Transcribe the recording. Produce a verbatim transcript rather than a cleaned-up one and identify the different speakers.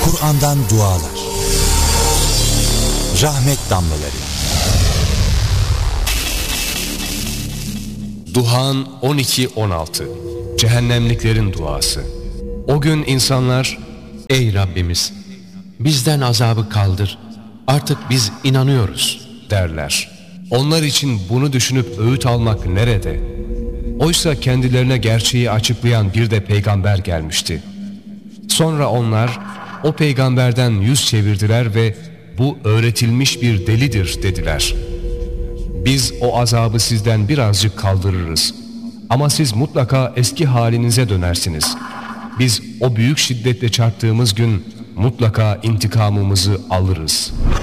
Speaker 1: Kur'an'dan dualar. Rahmet damlaları.
Speaker 2: Duhan on iki on altı. Cehennemliklerin duası. O gün insanlar,
Speaker 3: ey Rabbimiz, bizden azabı kaldır, artık biz inanıyoruz
Speaker 2: derler. Onlar için bunu düşünüp öğüt almak nerede? Oysa kendilerine gerçeği açıklayan bir de peygamber gelmişti. Sonra onlar o peygamberden yüz çevirdiler ve bu öğretilmiş bir delidir dediler. Biz o azabı sizden birazcık kaldırırız. Ama siz mutlaka eski halinize dönersiniz. Biz o büyük şiddetle çarptığımız gün mutlaka intikamımızı alırız.